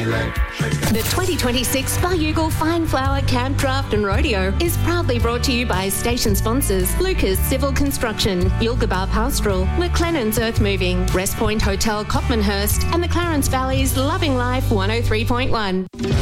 The 2026 Bayougal Fine Flower Camp Draft and Rodeo is proudly brought to you by station sponsors Lucas Civil Construction, Yilgabar Pastoral, McLennan's Earth Moving, Rest Point Hotel Copmanhurst and the Clarence Valley's Loving Life 103.1.